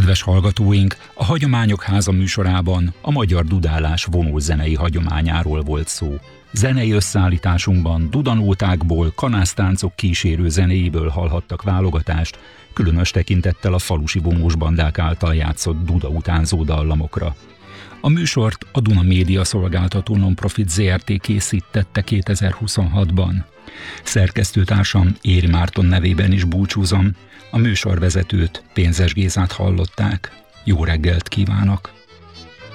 Kedves hallgatóink, a Hagyományok Háza műsorában a magyar dudálás vonós zenei hagyományáról volt szó. Zenei összeállításunkban dudanótákból, kanásztáncok kísérő zenéiből hallhattak válogatást, különös tekintettel a falusi vonós bandák által játszott duda utánzó dallamokra. A műsort a Duna Média Szolgáltató Nonprofit Zrt. Készítette 2026-ban. Szerkesztőtársam Éri Márton nevében is búcsúzom, a műsorvezetőt, Pénzes Gézát hallották. Jó reggelt kívánok!